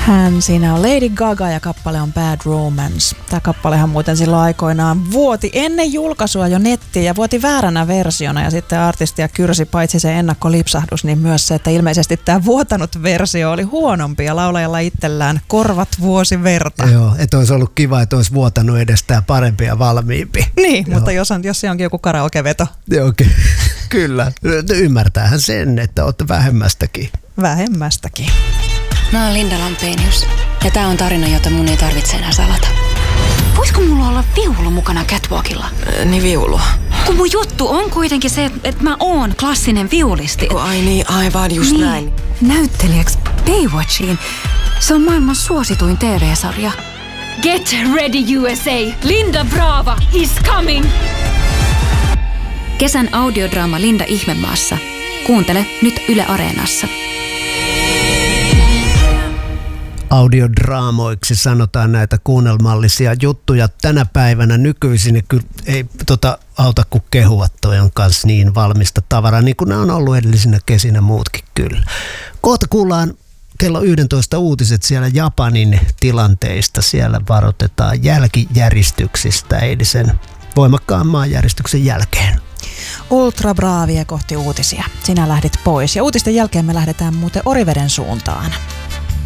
Siinä on Lady Gaga ja kappale on Bad Romance. Tämä kappalehan muuten silloin aikoinaan vuoti ennen julkaisua jo nettiin ja vuoti vääränä versiona. Ja sitten artistia kyrsi paitsi se ennakkolipsahdus, niin myös se, että ilmeisesti tämä vuotanut versio oli huonompi ja laulajalla itsellään korvat vuosi verta. Joo, että olisi ollut kiva, että olisi vuotanut edestään parempi ja valmiimpi. Niin, joo. Mutta jos se onkin joku karaokeveto. Joo, kyllä. Ymmärtäähän sen, että olette vähemmästäkin. Vähemmästäkin. Mä oon Linda Lampenius ja tää on tarina, jota mun ei tarvitse enää salata. Voisiko mulla olla viulu mukana catwalkilla? Niin viulu. Kun mun juttu on kuitenkin se, että mä oon klassinen viulisti. Ai niin, aivan just niin. Näin. Näyttelijäksi Baywatchiin. Se on maailman suosituin TV-sarja. Get ready USA! Linda Brava is coming! Kesän audiodraama Linda Ihmemaassa. Kuuntele nyt Yle Areenassa. Audiodraamoiksi sanotaan näitä kuunnelmallisia juttuja tänä päivänä nykyisin. Ja kyllä ei auta kuin kehua, toi on kanssa niin valmista tavaraa, niin kuin nämä on ollut edellisinä kesinä muutkin kyllä. Kohta kuullaan kello 11 uutiset siellä Japanin tilanteista. Siellä varoitetaan jälkijäristyksistä eilisen voimakkaan maanjäristyksen jälkeen. Ultra Braavia kohti uutisia. Sinä lähdit pois ja uutisten jälkeen me lähdetään muuten Oriveden suuntaan.